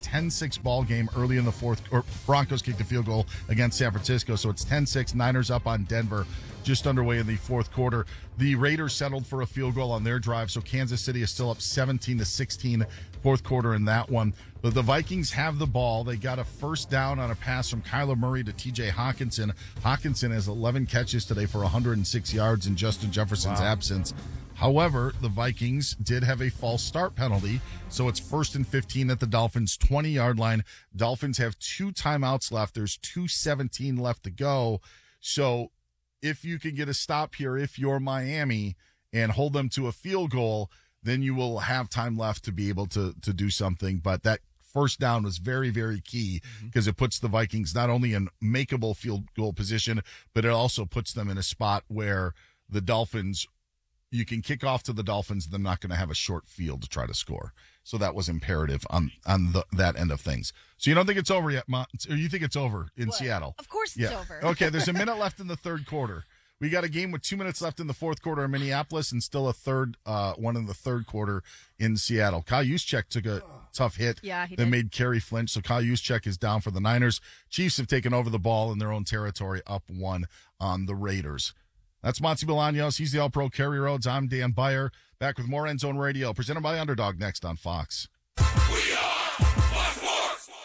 10-6 ball game early in the fourth. Or Broncos kicked a field goal against San Francisco, so it's 10-6. Niners up on Denver just underway in the fourth quarter. The Raiders settled for a field goal on their drive, so Kansas City is still up 17-16 fourth quarter in that one. But the Vikings have the ball. They got a first down on a pass from Kyler Murray to TJ Hawkinson. Hawkinson has 11 catches today for 106 yards in Justin Jefferson's absence. However, the Vikings did have a false start penalty, so it's 1st and 15 at the Dolphins' 20-yard line. Dolphins have 2 timeouts left. There's 2:17 left to go. So if you can get a stop here, if you're Miami, and hold them to a field goal, then you will have time left to be able to do something. But that first down was very, very key because it puts the Vikings not only in makeable field goal position, but it also puts them in a spot where the Dolphins, you can kick off to the Dolphins. They're not going to have a short field to try to score. So that was imperative on that end of things. So you don't think it's over yet, or you think it's over in Seattle? Of course it's over. Okay, there's a minute left in the third quarter. We got a game with 2 minutes left in the fourth quarter in Minneapolis and still a third one in the third quarter in Seattle. Kyle Juszczyk took a tough hit that made Kerry flinch, so Kyle Juszczyk is down for the Niners. Chiefs have taken over the ball in their own territory, up 1 on the Raiders. That's Monty Bolaños. He's the All-Pro Kerry Rhodes. I'm Dan Beyer. Back with more End Zone Radio, presented by Underdog, next on Fox. We are Fox Sports.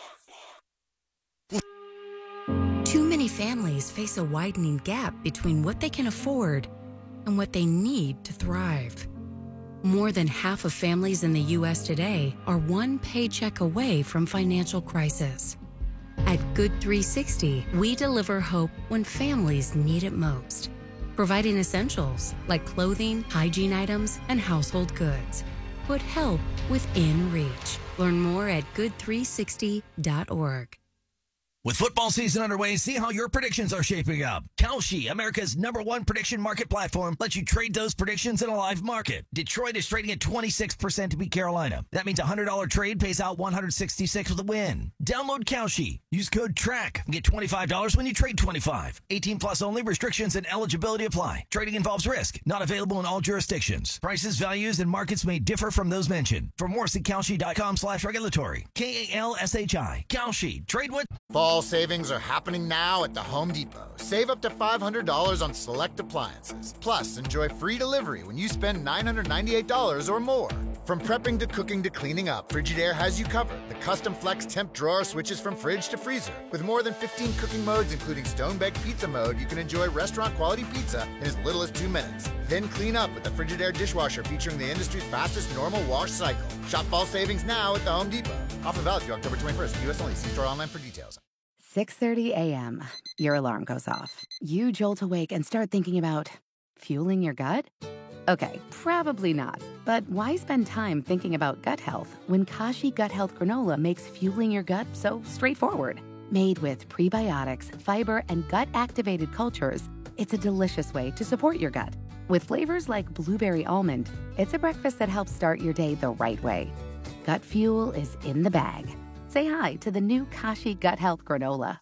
Too many families face a widening gap between what they can afford and what they need to thrive. More than half of families in the U.S. today are one paycheck away from financial crisis. At Good 360, we deliver hope when families need it most, providing essentials like clothing, hygiene items, and household goods. Put help within reach. Learn more at good360.org. With football season underway, see how your predictions are shaping up. Kalshi, America's #1 prediction market platform, lets you trade those predictions in a live market. Detroit is trading at 26% to beat Carolina. That means a $100 trade pays out $166 with a win. Download Kalshi. Use code TRACK and get $25 when you trade 25. 18 plus only. Restrictions and eligibility apply. Trading involves risk. Not available in all jurisdictions. Prices, values, and markets may differ from those mentioned. For more, see Kalshi.com/regulatory. KALSHI. Kalshi. Trade with... Fall savings are happening now at the Home Depot. Save up to $500 on select appliances. Plus, enjoy free delivery when you spend $998 or more. From prepping to cooking to cleaning up, Frigidaire has you covered. The custom flex temp drawer switches from fridge to freezer. With more than 15 cooking modes, including stone-baked pizza mode, you can enjoy restaurant-quality pizza in as little as 2 minutes. Then clean up with the Frigidaire dishwasher featuring the industry's fastest normal wash cycle. Shop fall savings now at the Home Depot. Offer valid through October 21st. U.S. only. See store online for details. 6:30 a.m. Your alarm goes off. You jolt awake and start thinking about fueling your gut? Okay, probably not. But why spend time thinking about gut health when Kashi Gut Health Granola makes fueling your gut so straightforward? Made with prebiotics, fiber, and gut-activated cultures, it's a delicious way to support your gut. With flavors like blueberry almond, it's a breakfast that helps start your day the right way. Gut fuel is in the bag. Say hi to the new Kashi Gut Health Granola.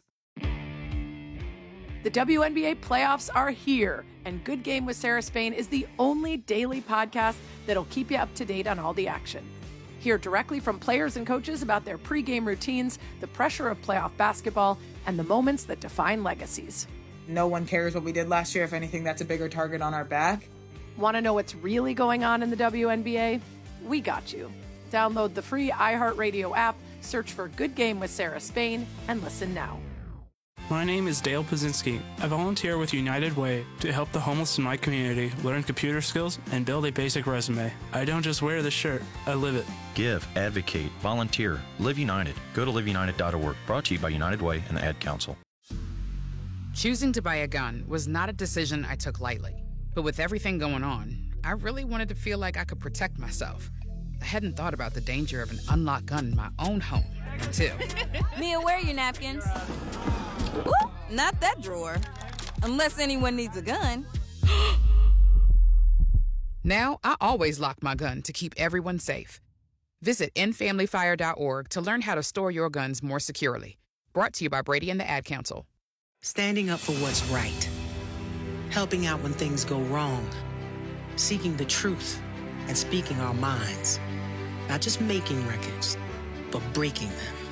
The WNBA playoffs are here, and Good Game with Sarah Spain is the only daily podcast that'll keep you up to date on all the action. Hear directly from players and coaches about their pregame routines, the pressure of playoff basketball, and the moments that define legacies. No one cares what we did last year. If anything, that's a bigger target on our back. Want to know what's really going on in the WNBA? We got you. Download the free iHeartRadio app, search for Good Game with Sarah Spain, and listen now. My name is Dale Pazinski. I volunteer with United Way to help the homeless in my community learn computer skills and build a basic resume. I don't just wear the shirt, I live it. Give, advocate, volunteer, Live United. Go to liveunited.org. Brought to you by United Way and the Ad Council. Choosing to buy a gun was not a decision I took lightly. But with everything going on, I really wanted to feel like I could protect myself. I hadn't thought about the danger of an unlocked gun in my own home until... Mia, where are your napkins? Ooh, not that drawer. Unless anyone needs a gun. Now, I always lock my gun to keep everyone safe. Visit endfamilyfire.org to learn how to store your guns more securely. Brought to you by Brady and the Ad Council. Standing up for what's right. Helping out when things go wrong. Seeking the truth and speaking our minds. Not just making records, but breaking them.